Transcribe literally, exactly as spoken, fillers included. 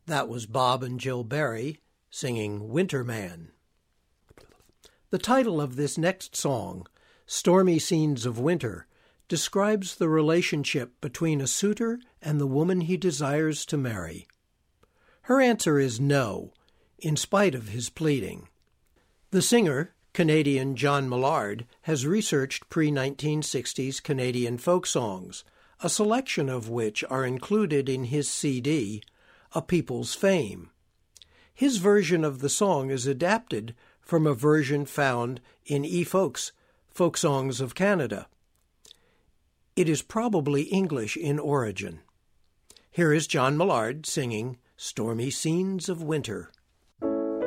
That was Bob and Jill Berry singing Winter Man. The title of this next song, Stormy Scenes of Winter, describes the relationship between a suitor and the woman he desires to marry. Her answer is no, in spite of his pleading. The singer, Canadian John Millard, has researched pre-nineteen sixties Canadian folk songs, a selection of which are included in his C D, A People's Fame. His version of the song is adapted from a version found in E. Folk's Folk Songs of Canada. It is probably English in origin. Here is John Millard singing Stormy Scenes of Winter.